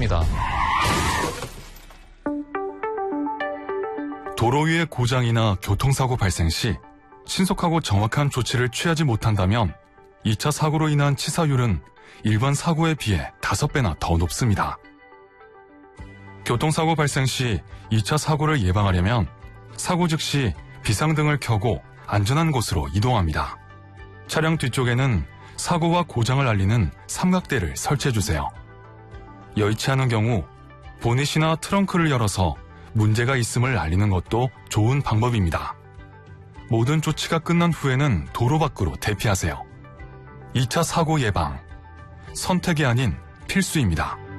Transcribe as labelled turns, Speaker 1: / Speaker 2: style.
Speaker 1: 알아보겠습니다.
Speaker 2: 도로 위의 고장이나 교통사고 발생 시 신속하고 정확한 조치를 취하지 못한다면 2차 사고로 인한 치사율은 일반 사고에 비해 5배나 더 높습니다. 교통사고 발생 시 2차 사고를 예방하려면 사고 즉시 비상등을 켜고 안전한 곳으로 이동합니다. 차량 뒤쪽에는 사고와 고장을 알리는 삼각대를 설치해주세요. 여의치 않은 경우 보닛이나 트렁크를 열어서 문제가 있음을 알리는 것도 좋은 방법입니다. 모든 조치가 끝난 후에는 도로 밖으로 대피하세요. 2차 사고 예방, 선택이 아닌 필수입니다.